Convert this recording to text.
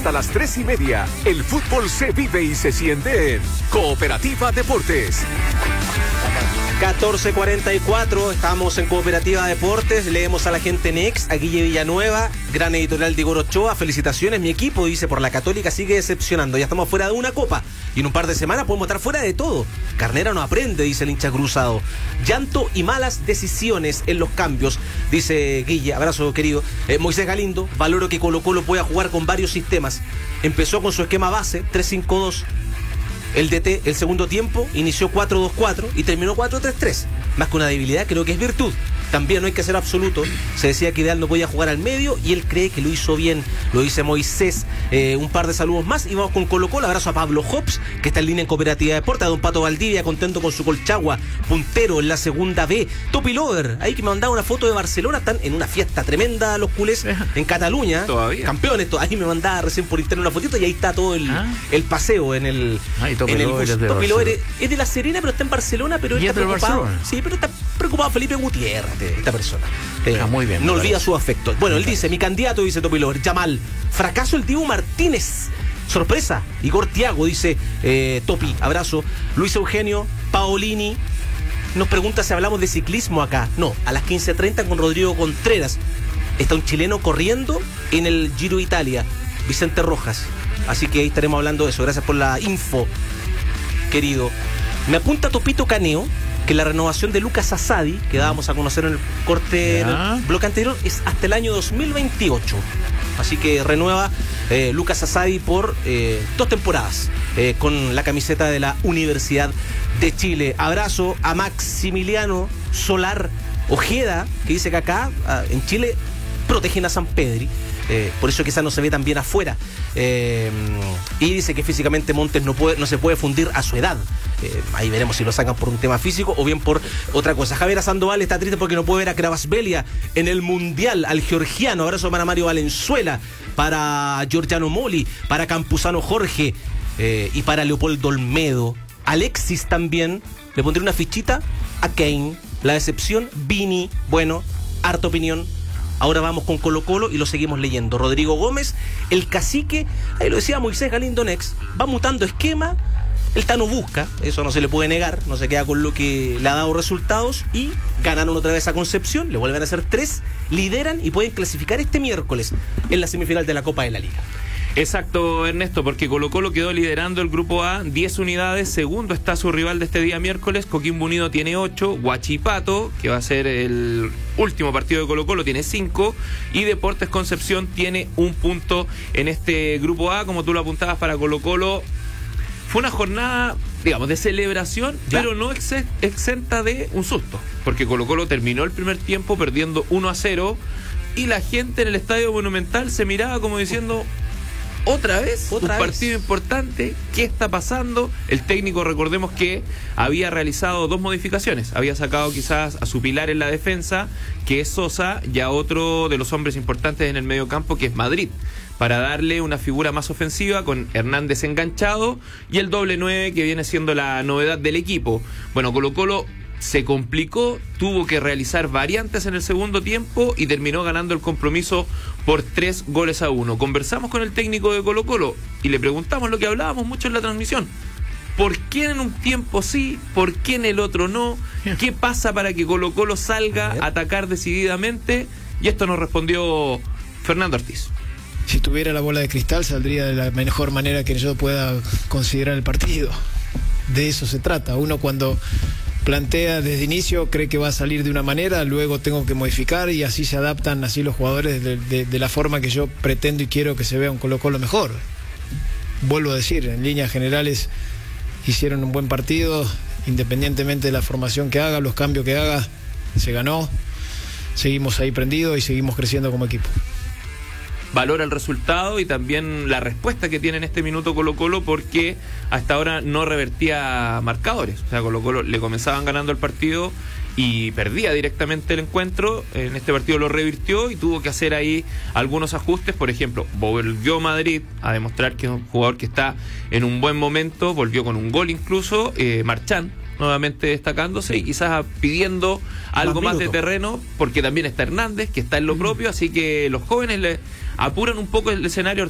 hasta las 3:30. El fútbol se vive y se siente en Cooperativa Deportes. 14:44, estamos en Cooperativa Deportes, leemos a la gente Next, a Guille Villanueva, gran editorial de Igor Ochoa, felicitaciones, mi equipo, dice, por la Católica sigue decepcionando, ya estamos fuera de una copa, y en un par de semanas podemos estar fuera de todo. Carnera no aprende, dice el hincha cruzado. Llanto y malas decisiones en los cambios, dice Guille, abrazo querido. Moisés Galindo, valoro que Colo-Colo pueda jugar con varios sistemas, empezó con su esquema base, 3-5-2, el DT, el segundo tiempo, inició 4-2-4 y terminó 4-3-3. Más que una debilidad, creo que es virtud. También no hay que ser absoluto. Se decía que Ideal no podía jugar al medio y él cree que lo hizo bien. Lo dice Moisés. Un par de saludos más y vamos con Colo-Colo. Abrazo a Pablo Hobbs, que está en línea en Cooperativa de Deportes. A don Pato Valdivia, contento con su Colchagua, puntero en la segunda B. Topi Lover, ahí que me mandaba una foto de Barcelona. Están en una fiesta tremenda los culés en Cataluña. Todavía. Campeones. Ahí me mandaba recién por interno una fotito y ahí está todo el paseo en el bus. Topi Lover es de La Serena, pero está en Barcelona, pero está preocupado. Sí, pero está preocupado Felipe Gutiérrez, esta persona. Muy bien. No olvida su afecto. Bueno, él dice, mi candidato, dice Topi Lover, Yamal. Fracaso el Dibu Martínez. Sorpresa. Igor Tiago, dice Topi, abrazo. Luis Eugenio, Paolini. Nos pregunta si hablamos de ciclismo acá. No, a las 15:30 con Rodrigo Contreras. Está un chileno corriendo en el Giro Italia, Vicente Rojas. Así que ahí estaremos hablando de eso. Gracias por la info, querido. Me apunta Topito Caneo que la renovación de Lucas Asadi, que dábamos a conocer en el corte del bloque anterior, es hasta el año 2028. Así que renueva Lucas Asadi por 2 temporadas con la camiseta de la Universidad de Chile. Abrazo a Maximiliano Solar Ojeda, que dice que acá en Chile protegen a San Pedri. Por eso quizás no se ve tan bien afuera. Y dice que físicamente Montes no se puede fundir a su edad. Ahí veremos si lo sacan por un tema físico o bien por otra cosa. Javier Sandoval está triste porque no puede ver a Kravasvelia en el Mundial, al georgiano. Abrazo para Mario Valenzuela, para Giorgiano Moli, para Campuzano Jorge y para Leopoldo Olmedo. Alexis también, le pondré una fichita a Kane. La decepción, Vini, bueno, harta opinión. Ahora vamos con Colo-Colo y lo seguimos leyendo. Rodrigo Gómez, el cacique, ahí lo decía Moisés Galindo Next, va mutando esquema, el Tano busca, eso no se le puede negar, no se queda con lo que le ha dado resultados y ganaron otra vez a Concepción, le vuelven a hacer 3, lideran y pueden clasificar este miércoles en la semifinal de la Copa de la Liga. Exacto, Ernesto, porque Colo-Colo quedó liderando el grupo A, 10 unidades, segundo está su rival de este día miércoles, Coquimbo Unido tiene 8, Huachipato, que va a ser el último partido de Colo-Colo, tiene 5, y Deportes Concepción tiene 1 punto en este grupo A, como tú lo apuntabas para Colo-Colo. Fue una jornada, digamos, de celebración, pero no exenta de un susto, porque Colo-Colo terminó el primer tiempo perdiendo 1-0, y la gente en el Estadio Monumental se miraba como diciendo... ¿Otra vez? Partido importante. ¿Qué está pasando? El técnico, recordemos que había realizado 2 modificaciones. Había sacado quizás a su pilar en la defensa, que es Sosa, y a otro de los hombres importantes en el mediocampo, que es Madrid, para darle una figura más ofensiva con Hernández enganchado y el doble 9, que viene siendo la novedad del equipo. Bueno, Colo-Colo se complicó, tuvo que realizar variantes en el segundo tiempo y terminó ganando el compromiso por 3-1. Conversamos con el técnico de Colo-Colo y le preguntamos lo que hablábamos mucho en la transmisión. ¿Por qué en un tiempo sí? ¿Por qué en el otro no? ¿Qué pasa para que Colo-Colo salga a atacar decididamente? Y esto nos respondió Fernando Ortiz. Si tuviera la bola de cristal saldría de la mejor manera que yo pueda considerar el partido. De eso se trata. Uno cuando plantea desde inicio cree que va a salir de una manera, luego tengo que modificar y así se adaptan así los jugadores de la forma que yo pretendo y quiero que se vea un Colo-Colo mejor. Vuelvo a decir, en líneas generales hicieron un buen partido, independientemente de la formación que haga, los cambios que haga, se ganó, seguimos ahí prendidos y seguimos creciendo como equipo. Valora el resultado y también la respuesta que tiene en este minuto Colo-Colo, porque hasta ahora no revertía marcadores. O sea, Colo-Colo le comenzaban ganando el partido y perdía directamente el encuentro. En este partido lo revirtió y tuvo que hacer ahí algunos ajustes. Por ejemplo, volvió Madrid a demostrar que es un jugador que está en un buen momento, volvió con un gol incluso, Marchán nuevamente destacándose y quizás pidiendo algo más de terreno, porque también está Hernández, que está en lo propio, así que los jóvenes le apuran un poco el escenario